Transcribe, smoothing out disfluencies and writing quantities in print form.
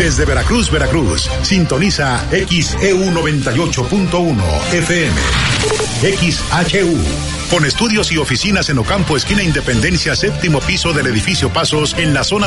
Desde Veracruz, Veracruz, sintoniza XEU 98.1 FM. XHU, con estudios y oficinas en Ocampo, esquina Independencia, séptimo piso del edificio Pasos, en la zona